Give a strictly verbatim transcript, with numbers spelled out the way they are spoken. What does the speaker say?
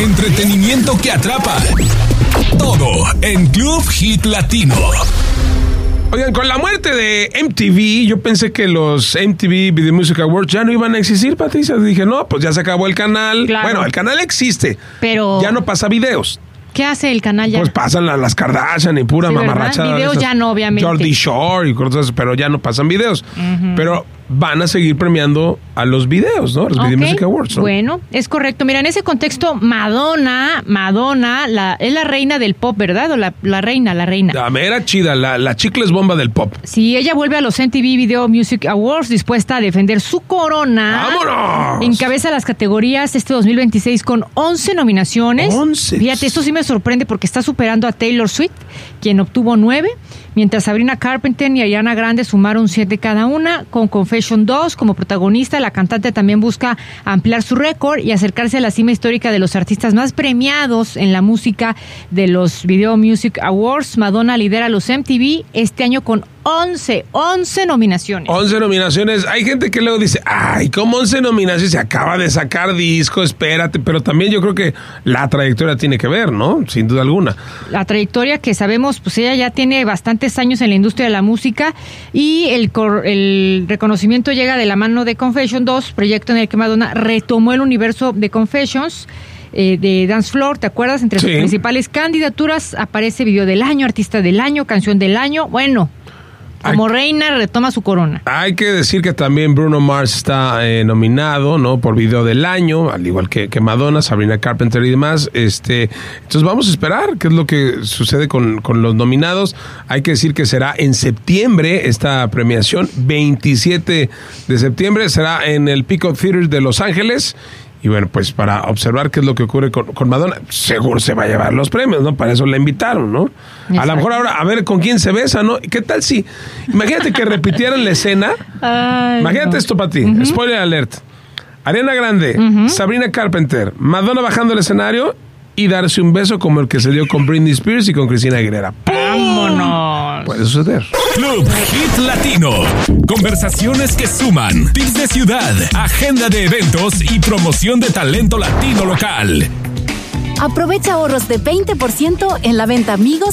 Entretenimiento que atrapa. Todo en Club Hit Latino. Oigan, con la muerte de M T V, yo pensé que los M T V Video Music Awards ya no iban a existir, Patricia. Dije, no, pues ya se acabó el canal. Claro. Bueno, el canal existe, pero ya no pasa videos. ¿Qué hace el canal ya? Pues pasan la, las Kardashian y pura Sí, mamarrachada. videos ya no, obviamente. Jordi Shore y cosas, pero ya no pasan videos. Uh-huh. Pero van a seguir premiando a los videos, ¿no? Los okay. Video Music Awards, ¿no? Bueno, es correcto. Mira, en ese contexto, Madonna, Madonna, la, es la reina del pop, ¿verdad? O la, la reina, la reina. La mera chida, la, la chicles bomba del pop. Sí, ella vuelve a los M T V Video Music Awards dispuesta a defender su corona. ¡Vámonos! Encabeza las categorías este dos mil veintiséis con once nominaciones. once. Fíjate, esto sí me sorprende porque está superando a Taylor Swift, quien obtuvo nueve, mientras Sabrina Carpenter y Ariana Grande sumaron siete cada una. Con Confession dos como protagonista, la cantante también busca ampliar su récord y acercarse a la cima histórica de los artistas más premiados en la música de los Video Music Awards. Madonna lidera los M T V este año con once, once nominaciones. once nominaciones. Hay gente que luego dice, ay, ¿cómo once nominaciones? Se acaba de sacar disco, espérate. Pero también yo creo que la trayectoria tiene que ver, ¿no? Sin duda alguna. La trayectoria que sabemos, pues ella ya tiene bastantes años en la industria de la música y el, cor- el reconocimiento llega de la mano de Confession dos, proyecto en el que Madonna retomó el universo de Confessions. Eh, de Dance Floor, ¿te acuerdas? Entre sus sí. principales candidaturas aparece Video del Año, Artista del Año, Canción del Año. Bueno, como hay, reina retoma su corona. Hay que decir que también Bruno Mars está eh, nominado, ¿no? Por Video del Año, al igual que, que Madonna, Sabrina Carpenter y demás. Este, entonces vamos a esperar qué es lo que sucede con, con los nominados. Hay que decir que será en septiembre esta premiación, veintisiete de septiembre, será en el Peacock Theater de Los Ángeles. Y bueno, pues para observar qué es lo que ocurre con, con Madonna, seguro se va a llevar los premios, ¿no? Para eso la invitaron, ¿no? Exacto. A lo mejor ahora, a ver con quién se besa, ¿no? ¿Qué tal si, imagínate que repitieran la escena? Ay, imagínate no. esto para ti, uh-huh. Spoiler alert. Ariana Grande, uh-huh. Sabrina Carpenter, Madonna bajando el escenario y darse un beso como el que se dio con Britney Spears y con Cristina Aguilera. ¡Vámonos! Puede suceder. Club Hit Latino. Conversaciones que suman. Tips de ciudad, agenda de eventos y promoción de talento latino local. Aprovecha ahorros de veinte por ciento en la venta Amigos